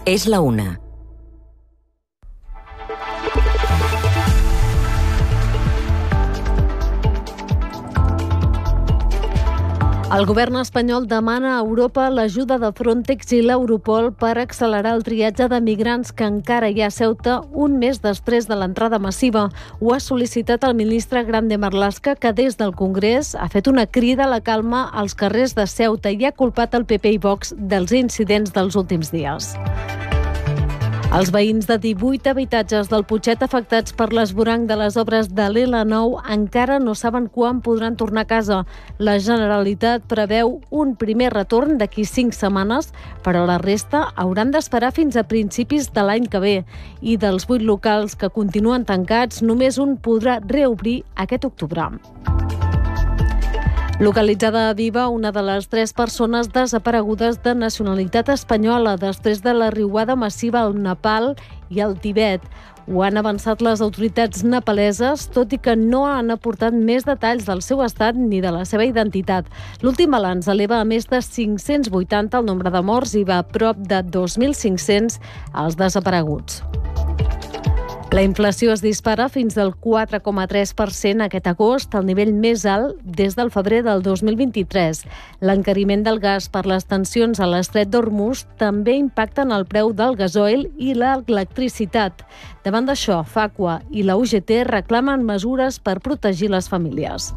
És la 1. El govern espanyol demana a Europa l'ajuda de Frontex i l'Europol per accelerar el triatge de migrants que encara hi ha a Ceuta un mes després de l'entrada massiva. Ho ha sol·licitat el ministre Grande Marlaska, que des del Congrés ha fet una crida a la calma als carrers de Ceuta i ha culpat el PP i Vox dels incidents dels últims dies. Els veïns de 18 habitatges del Putxet afectats per l'esvoranc de les obres de l'L9 encara no saben quan podran tornar a casa. La Generalitat preveu un primer retorn d'aquí 5 setmanes, però la resta hauran d'esperar fins a principis de l'any que ve. I dels 8 locals que continuen tancats, només un podrà reobrir aquest octubre. Localitzada a Viva, una de les 3 persones desaparegudes de nacionalitat espanyola després de la riuada massiva al Nepal i al Tibet. Ho han avançat les autoritats nepaleses, tot i que no han aportat més detalls del seu estat ni de la seva identitat. L'últim balanç eleva a més de 580 el nombre de morts i va a prop de 2.500 els desapareguts. La inflació es dispara fins al 4,3% aquest agost, el nivell més alt des del febrer del 2023. L'encariment del gas per les tensions a l'estret d'Hormuz també impacta en el preu del gasoil i l'electricitat. Davant d'això, Facua i la UGT reclamen mesures per protegir les famílies.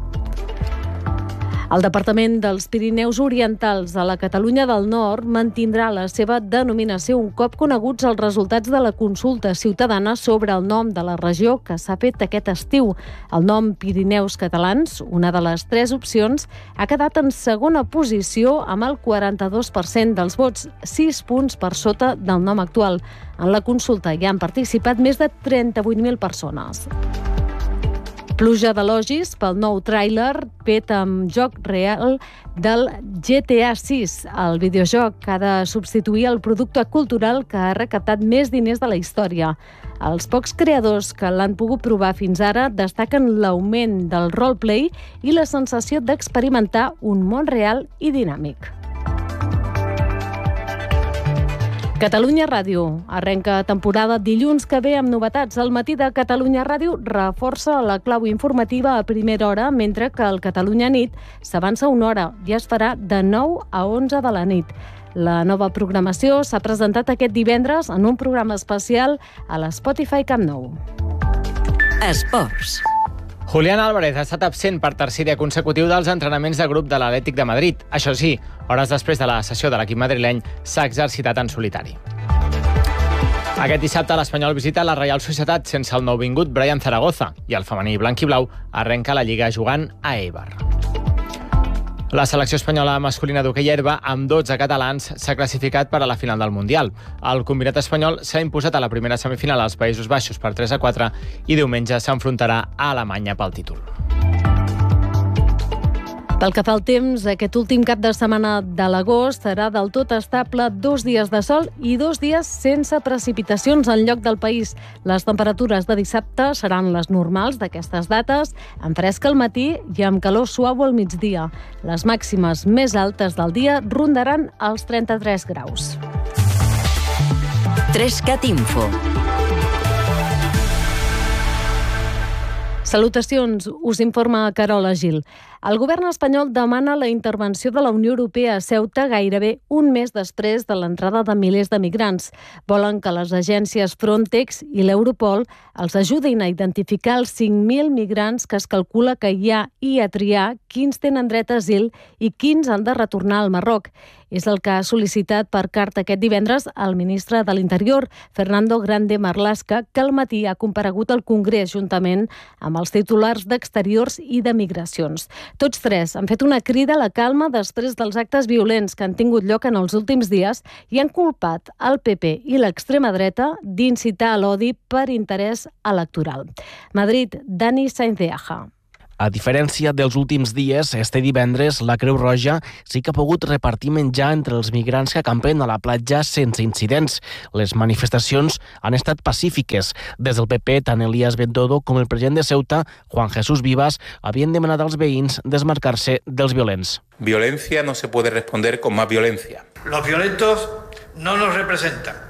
El Departament dels Pirineus Orientals a la Catalunya del Nord mantindrà la seva denominació un cop coneguts els resultats de la consulta ciutadana sobre el nom de la regió que s'ha fet aquest estiu. El nom Pirineus Catalans, una de les 3 opcions, ha quedat en segona posició amb el 42% dels vots, 6 punts per sota del nom actual. En la consulta hi han participat més de 38.000 persones. Pluja d'elogis pel nou tràiler fet amb joc real del GTA 6. El videojoc ha de substituir el producte cultural que ha recaptat més diners de la història. Els pocs creadors que l'han pogut provar fins ara destaquen l'augment del roleplay i la sensació d'experimentar un món real i dinàmic. Catalunya Ràdio arrenca temporada dilluns que ve amb novetats. El matí de Catalunya Ràdio reforça la clau informativa a primera hora, mentre que el Catalunya Nit s'avança una hora i es farà de 9 a 11 de la nit. La nova programació s'ha presentat aquest divendres en un programa especial a l'Spotify Camp Nou. Esports. Julián Álvarez ha estat absent per tercer dia consecutiu dels entrenaments de grup de l'Atlètic de Madrid. Això sí, hores després de la sessió de l'equip madrileny, s'ha exercitat en solitari. Aquest dissabte l'Espanyol visita la Reial Societat sense el nouvingut Brian Zaragoza i el femení blanc-i-blau arrenca la Lliga jugant a Eibar. La selecció espanyola masculina d'hoquei herba, amb 12 catalans, s'ha classificat per a la final del Mundial. El combinat espanyol s'ha imposat a la primera semifinal als Països Baixos per 3-4 i diumenge s'enfrontarà a Alemanya pel títol. Pel que fa al temps, aquest últim cap de setmana de l'agost serà del tot estable, 2 dies de sol i 2 dies sense precipitacions en lloc del país. Les temperatures de dissabte seran les normals d'aquestes dates, amb fresc al matí i amb calor suau al migdia. Les màximes més altes del dia rondaran els 33 graus. 3CAT Info. Salutacions, us informa Carola Gil. El govern espanyol demana la intervenció de la Unió Europea a Ceuta gairebé un mes després de l'entrada de milers de migrants. Volen que les agències Frontex i l'Europol els ajudin a identificar els 5.000 migrants que es calcula que hi ha i a triar quins tenen dret a asil i quins han de retornar al Marroc. És el que ha sol·licitat per carta aquest divendres el ministre de l'Interior, Fernando Grande Marlaska, que al matí ha comparegut al Congrés juntament amb els titulars d'Exteriors i de Migracions. Tots 3 han fet una crida a la calma després dels actes violents que han tingut lloc en els últims dies i han culpat el PP i l'extrema dreta d'incitar a l'odi per interès electoral. Madrid, Dani Sainz de Aja. A diferència dels últims dies, este divendres la Creu Roja sí que ha pogut repartir menjar entre els migrants que acampen a la platja sense incidents. Les manifestacions han estat pacífiques. Des del PP, tant Elías Bendodo com el president de Ceuta, Juan Jesús Vivas, havien demanat als veïns desmarcar-se dels violents. Violencia no se puede responder con más violencia. Los violentos no nos representan.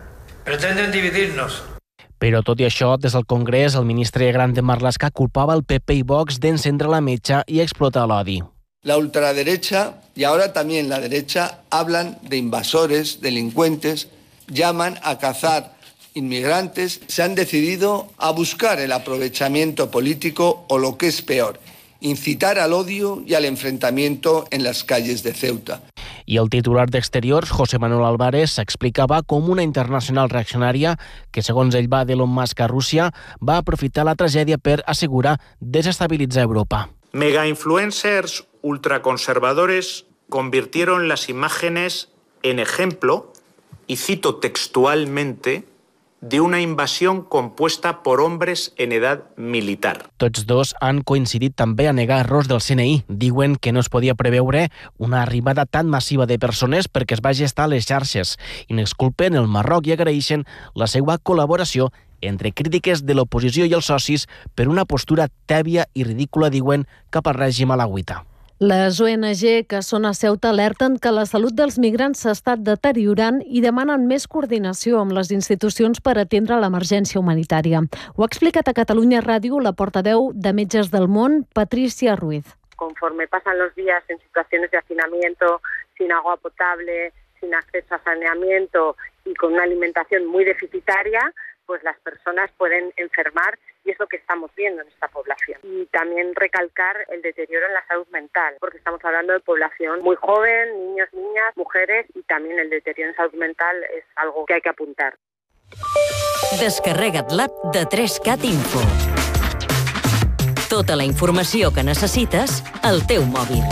Pretenden dividirnos. Però tot i això, des del Congrés, el ministre Grande Marlaska culpava el PP i Vox d'encendre la metxa i explotar l'odi. La ultraderecha y ahora también la derecha hablan de invasores, delincuentes, llaman a cazar inmigrantes, se han decidido a buscar el aprovechamiento político o lo que es peor, incitar al odio y al enfrentamiento en las calles de Ceuta. I el titular d'Exteriors, José Manuel Álvarez, s'explicava com una internacional reaccionària que, segons ell va d'Elon Musk a Rússia, va aprofitar la tragèdia per assegurar desestabilitzar Europa. Megainfluencers ultraconservadores convirtieron las imágenes en ejemplo, y cito textualmente, de una invasión compuesta por hombres en edad militar. Tots dos han coincidit també a negar errors del CNI. Diuen que no es podia preveure una arribada tan massiva de persones perquè es va gestar a les xarxes i n'exculpen el Marroc i agraeixen la seva col·laboració entre crítiques de l'oposició i els socis per una postura tèbia i ridícula, diuen, cap al règim alauita. Les ONG que són a Ceuta alerten que la salut dels migrants s'ha estat deteriorant i demanen més coordinació amb les institucions per atendre l'emergència humanitària. Ho ha explicat a Catalunya Ràdio la portaveu de Metges del Món, Patricia Ruiz. Conforme pasan los días en situaciones de hacinamiento, sin agua potable, sin acceso a saneamiento y con una alimentación muy deficitaria, pues las personas pueden enfermar y es lo que estamos viendo en esta población. Y también recalcar el deterioro en la salud mental, porque estamos hablando de población muy joven, niños, niñas, mujeres, y también el deterioro en salud mental es algo que hay que apuntar. Descarrega't l'app de 3CAT Info. Tota la informació que necessites al teu mòbil.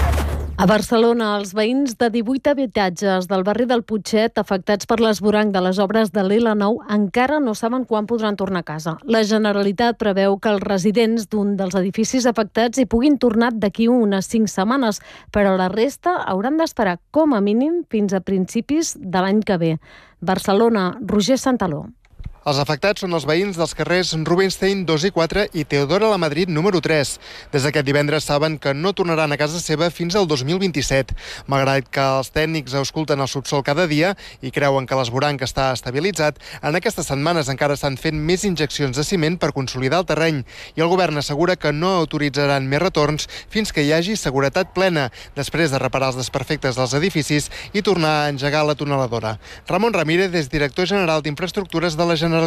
A Barcelona, els veïns de 18 habitatges del barri del Putxet afectats per l'esvoranc de les obres de l'L9 encara no saben quan podran tornar a casa. La Generalitat preveu que els residents d'un dels edificis afectats hi puguin tornar d'aquí unes 5 setmanes, però la resta hauran d'esperar com a mínim fins a principis de l'any que ve. Barcelona, Roger Santaló. Els afectats són els veïns dels carrers Rubinstein 2 i 4 i Teodora Lamadrid número 3. Des d'aquest divendres saben que no tornaran a casa seva fins al 2027. Malgrat que els tècnics ausculten el subsol cada dia i creuen que l'esvoranc està estabilitzat, en aquestes setmanes encara estan fent més injeccions de ciment per consolidar el terreny i el govern assegura que no autoritzaran més retorns fins que hi hagi seguretat plena, després de reparar els desperfectes dels edificis i tornar a engegar la tuneladora. Ramon Ramírez és director general d'Infraestructures de la Generalitat.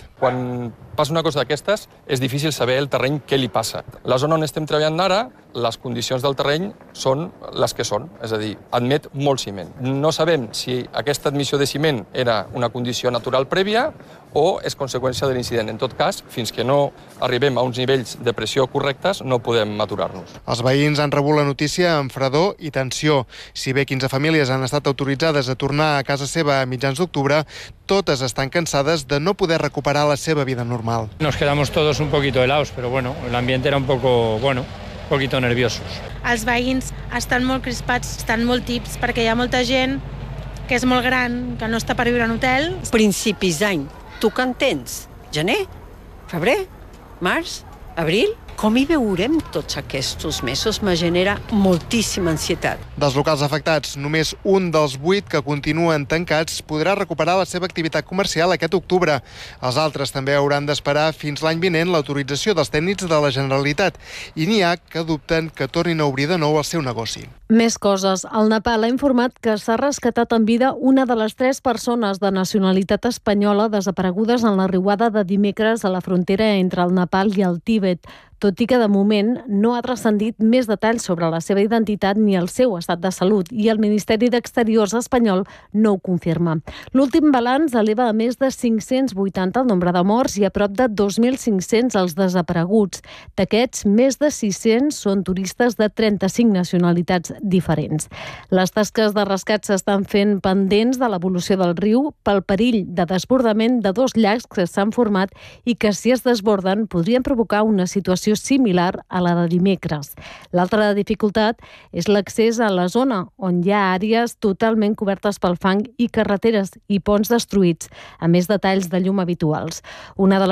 Quan passa una cosa d'aquestes, és difícil saber el terreny què li passa. La zona on estem treballant ara, les condicions del terreny són les que són, és a dir, admet molt ciment. No sabem si aquesta admissió de ciment era una condició natural prèvia o és conseqüència de l'incident. En tot cas, fins que no arribem a uns nivells de pressió correctes, no podem aturar-nos. Els veïns han rebut la notícia amb fredor i tensió. Si bé 15 famílies han estat autoritzades a tornar a casa seva a mitjans d'octubre, totes estan cansades de no poder recuperar la seva vida normal. Nos quedamos todos un poquito helados, pero bueno, el ambiente era un poquito nerviosos. Els veïns estan molt crispats, estan molt tips, perquè hi ha molta gent que és molt gran, que no està per viure en hotel. Principis d'any, tu que en tens? Gener? Febrer? Març? Abril? Com hi veurem tots aquests mesos me genera moltíssima ansietat. Dels locals afectats, només un dels 8 que continuen tancats podrà recuperar la seva activitat comercial aquest octubre. Els altres també hauran d'esperar fins l'any vinent l'autorització dels tècnics de la Generalitat i n'hi ha que dubten que tornin a obrir de nou el seu negoci. Més coses. El Nepal ha informat que s'ha rescatat en vida una de les 3 persones de nacionalitat espanyola desaparegudes en la riuada de dimecres a la frontera entre el Nepal i el Tíbet, tot i que de moment no ha transcendit més detalls sobre la seva identitat ni el seu estat de salut i el Ministeri d'Exteriors espanyol no ho confirma. L'últim balanç eleva a més de 580 el nombre de morts i a prop de 2.500 els desapareguts. D'aquests, més de 600 són turistes de 35 nacionalitats diferents. Les tasques de rescat s'estan fent pendents de l'evolució del riu pel perill de desbordament de 2 llacs que s'han format i que, si es desborden, podrien provocar una situació similar a la de dimecres. L'altra dificultat és l'accés a la zona, on hi ha àrees totalment cobertes pel fang i carreteres i ponts destruïts, a més de talls de llum habituals. Una de